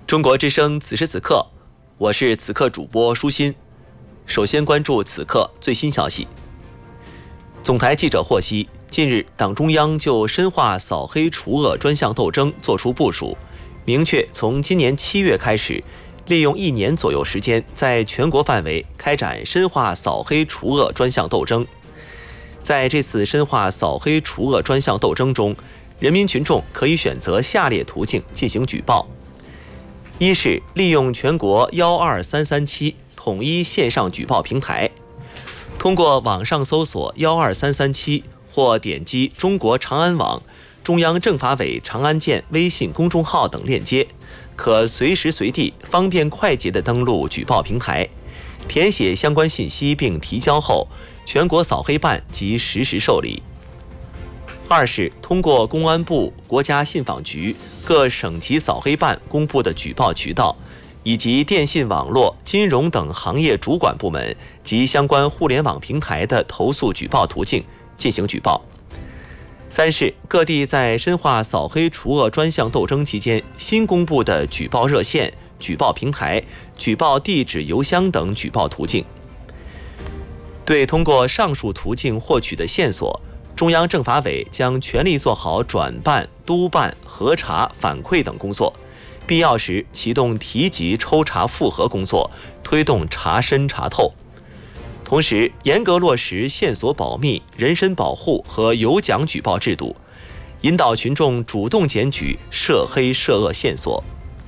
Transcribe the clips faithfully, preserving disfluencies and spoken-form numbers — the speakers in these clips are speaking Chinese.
中国之声此时此刻，我是此刻主播舒心。首先关注此刻最新消息。总台记者获悉，近日党中央就深化扫黑除恶专项斗争作出部署，明确从今年七月开始，利用一年左右时间，在全国范围开展深化扫黑除恶专项斗争。在这次深化扫黑除恶专项斗争中，人民群众可以选择下列途径进行举报：一是利用全国幺二三三七统一线上举报平台，通过网上搜索幺二三三七或点击中国长安网、中央政法委长安县微信公众号等链接，可随时随地方便快捷地登录举报平台，填写相关信息并提交后，全国扫黑办即实时受理。二是通过公安部、国家信访局、各省级扫黑办公布的举报渠道，以及电信网络、金融等行业主管部门及相关互联网平台的投诉举报途径进行举报。三是各地在深化扫黑除恶专项斗争期间新公布的举报热线、举报平台、举报地址、邮箱等举报途径。对通过上述途径获取的线索，中央政法委将全力做好转办、督办、核查、反馈等工作，必要时启动提级抽查复核工作，推动查深查透。同时，严格落实线索保密、人身保护和有奖举报制度，引导群众主动检举涉黑涉恶线索。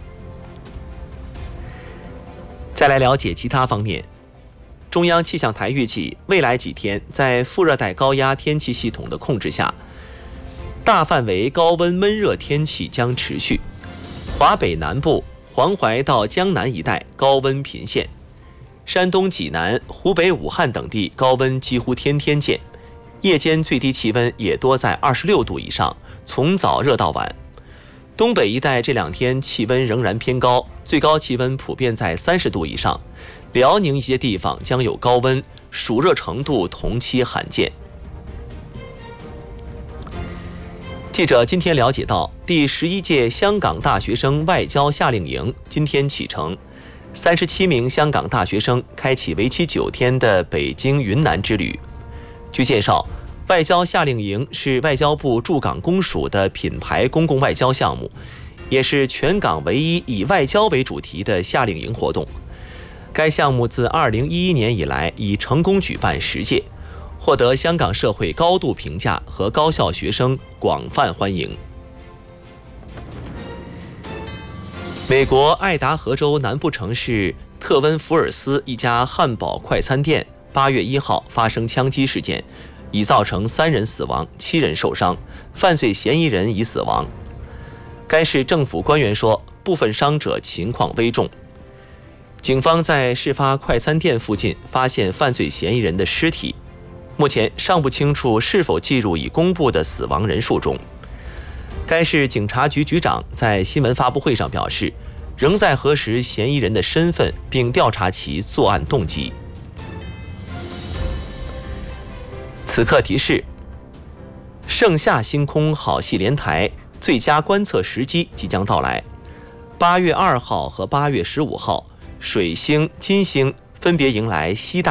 再来了解其他方面。中央气象台预计，未来几天在副热带高压天气系统的控制下，大范围高温闷热天气将持续。华北南部、黄淮到江南一带高温频现，山东济南、湖北武汉等地高温几乎天天见，夜间最低气温也多在二十六度以上，从早热到晚。东北一带这两天气温仍然偏高，最高气温普遍在三十度以上。辽宁一些地方将有高温，暑热程度同期罕见。记者今天了解到，第十一届香港大学生外交夏令营今天启程，三十七名香港大学生开启为期九天的北京云南之旅。据介绍，外交夏令营是外交部驻港公署的品牌公共外交项目，也是全港唯一以外交为主题的夏令营活动。该项目自二零一一年以来已成功举办十届，获得香港社会高度评价和高校学生广泛欢迎。美国爱达荷州南部城市特温福尔斯一家汉堡快餐店八月一号发生枪击事件，已造成三人死亡、七人受伤，犯罪嫌疑人已死亡。该市政府官员说，部分伤者情况危重。警方在事发快餐店附近发现犯罪嫌疑人的尸体，目前尚不清楚是否计入已公布的死亡人数中。该市警察局局长在新闻发布会上表示，仍在核实嫌疑人的身份，并调查其作案动机。此刻提示：盛夏星空好戏连台，最佳观测时机即将到来。八月二号和八月十五号，水星、金星分别迎来西大